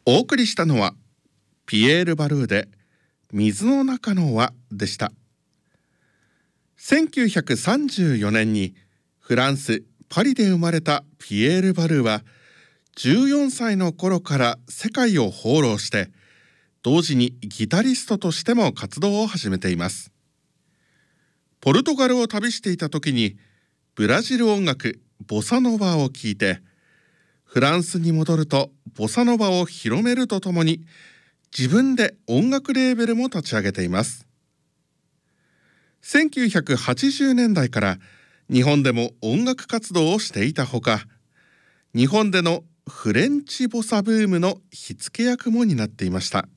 お送りしたのはピエール・バルーで水の中の輪でした。1934年にフランス・パリで生まれたピエール・バルーは14歳の頃から世界を放浪して同時にギタリストとしても活動を始めています。ポルトガルを旅していた時にブラジル音楽ボサノバを聴いて、フランスに戻るとボサノバを広めるとともに自分で音楽レーベルも立ち上げています。1980年代から日本でも音楽活動をしていたほか、日本でのフレンチボサブームの火付け役も担っていました。